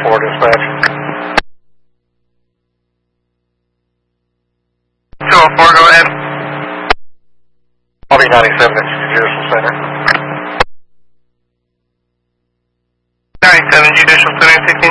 204 dispatch. 204, go ahead. I'll be 97 at Judicial Center. 97 Judicial Center, 16